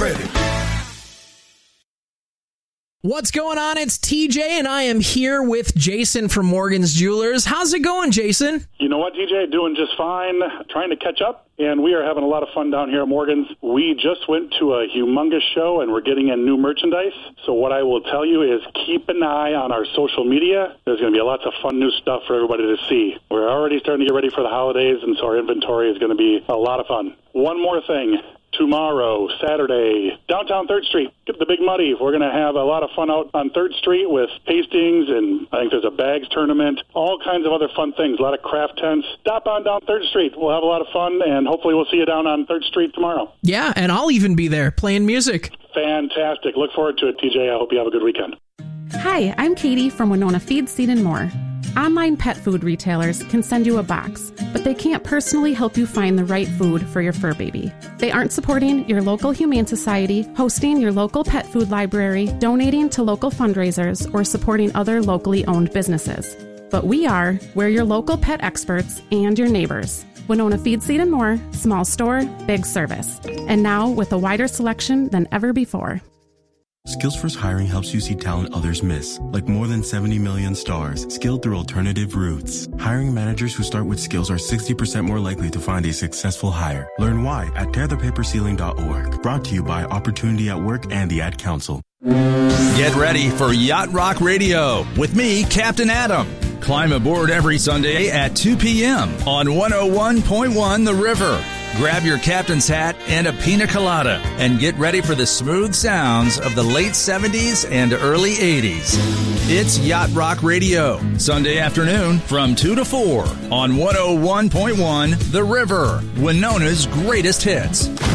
credit. What's going on? It's TJ, and I am here with Jason from Morgan's Jewelers. How's it going, Jason? You know what, TJ? Doing just fine. Trying to catch up, and we are having a lot of fun down here at Morgan's. We just went to a humongous show, and we're getting in new merchandise. So what I will tell you is keep an eye on our social media. There's going to be lots of fun new stuff for everybody to see. We're already starting to get ready for the holidays, and so our inventory is going to be a lot of fun. One more thing. Tomorrow, Saturday, downtown 3rd Street, the Big Muddy. We're going to have a lot of fun out on 3rd Street with tastings, and I think there's a bags tournament, all kinds of other fun things, a lot of craft tents. Stop on down 3rd Street. We'll have a lot of fun, and hopefully we'll see you down on 3rd Street tomorrow. Yeah, and I'll even be there playing music. Fantastic. Look forward to it, TJ. I hope you have a good weekend. Hi, I'm Katie from Winona Feed, Seed, and More. Online pet food retailers can send you a box, but they can't personally help you find the right food for your fur baby. They aren't supporting your local humane society, hosting your local pet food library, donating to local fundraisers, or supporting other locally owned businesses. But we are. We're your local pet experts and your neighbors. Winona Feed, Seed, and More, small store, big service. And now with a wider selection than ever before. SkillsFirst Hiring helps you see talent others miss, like more than 70 million stars, skilled through alternative routes. Hiring managers who start with skills are 60% more likely to find a successful hire. Learn why at tearthepaperceiling.org. Brought to you by Opportunity at Work and the Ad Council. Get ready for Yacht Rock Radio with me, Captain Adam. Climb aboard every Sunday at 2 p.m. on 101.1 The River. Grab your captain's hat and a pina colada and get ready for the smooth sounds of the late 70s and early 80s. It's Yacht Rock Radio, Sunday afternoon from 2 to 4 on 101.1 The River, Winona's greatest hits.